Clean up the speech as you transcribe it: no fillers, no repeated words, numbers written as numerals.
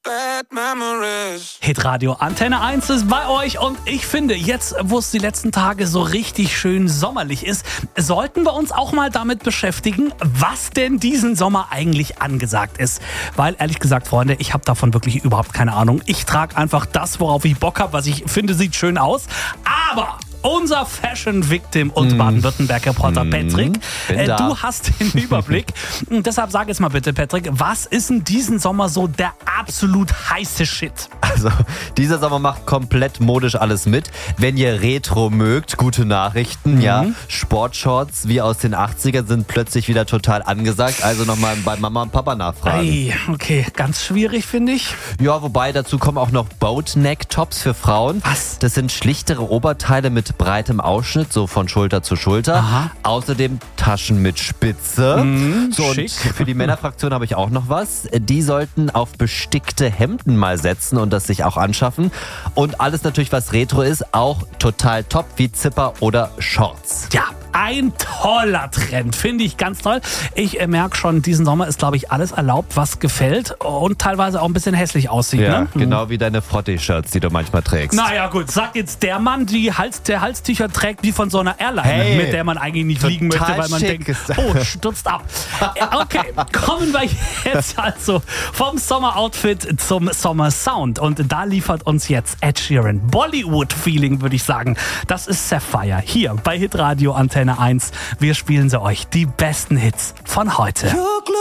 Hitradio Antenne 1 ist bei euch und ich finde, jetzt, wo es die letzten Tage so richtig schön sommerlich ist, sollten wir uns auch mal damit beschäftigen, was denn diesen Sommer eigentlich angesagt ist. Weil, ehrlich gesagt, Freunde, ich habe davon wirklich überhaupt keine Ahnung. Ich trage einfach das, worauf ich Bock habe, was ich finde, sieht schön aus. Aber unser Fashion-Victim und Baden-Württemberg-Reporter Patrick, du hast den Überblick. Und deshalb sag jetzt mal bitte, Patrick, was ist in diesem Sommer so der absolut heiße Shit? Also, dieser Sommer macht komplett modisch alles mit. Wenn ihr Retro mögt, gute Nachrichten, ja. Sportshorts wie aus den 80ern sind plötzlich wieder total angesagt. Also nochmal bei Mama und Papa nachfragen. Ei, okay, ganz schwierig, finde ich. Ja, wobei dazu kommen auch noch Boatneck-Tops für Frauen. Was? Das sind schlichtere Oberteile mit breitem Ausschnitt, so von Schulter zu Schulter. Aha. Außerdem Taschen mit Spitze. So, und schick. für die Männerfraktion habe ich auch noch was. Die sollten auf bestickte Hemden mal setzen und das sich auch anschaffen. Und alles natürlich, was Retro ist, auch total top, wie Zipper oder Shorts. Ja, ein toller Trend, finde ich ganz toll. Ich merke schon, diesen Sommer ist, glaube ich, alles erlaubt, was gefällt und teilweise auch ein bisschen hässlich aussieht. Ja, Ne? genau wie deine Frottee-Shirts, die du manchmal trägst. Naja gut, sagt jetzt der Mann, der Halstücher trägt wie von so einer Airline, Hey, mit der man eigentlich nicht fliegen möchte, total weil man schick. denkt, oh, stürzt ab. Okay, kommen wir jetzt also vom Sommeroutfit zum Sommersound. Und da liefert uns jetzt Ed Sheeran. Bollywood-Feeling, würde ich sagen. Das ist Sapphire, hier bei Hitradio Antenne 1. Wir spielen sie euch, die besten Hits von heute.